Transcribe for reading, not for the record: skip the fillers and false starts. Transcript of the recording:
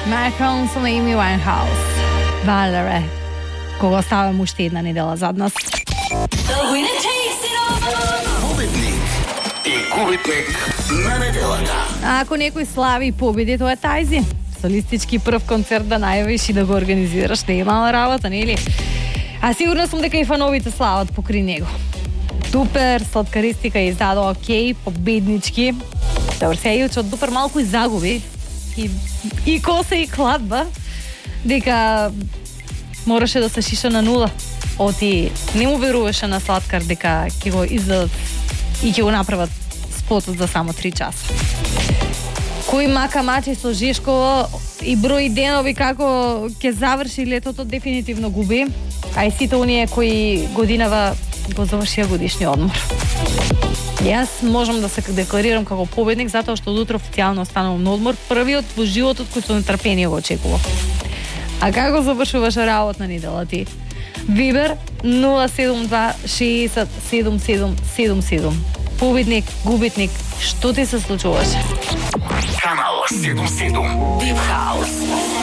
Macron со Amy Winehouse. Valerie, кога оставаме уште една недела зад нас. Победник и губитник на неделата. Ако некој слави и победи, тоа е тајзи. Солистички прв концерт да најавиш и да го организираш, не е мала работа, нели? А сигурна сум дека и фановите слават покри него. Дупер, сладкаристика издадо окей, победнички. Добро, се и од Дупер малку и загуби. И коса и кладба. Дека мораше да се шиша на нула. Оти не му веруваше на Сладкар дека ќе го издадат и ќе го направат спотот за само 3 часа. Кој мака мачи со Жешково и број денови како ќе заврши летото дефинитивно губи, а и сите оние кои годинава го завршија годишни одмор. Јас можам да се декларирам како победник затоа што од утре официјално останувам на одмор, првиот во животот кој со нетрпение го очекував. А како завршуваш работна недела ти? Вибер 072 60 7777. Победник, губитник, што ти се случуваше? Канал 77 Deep House.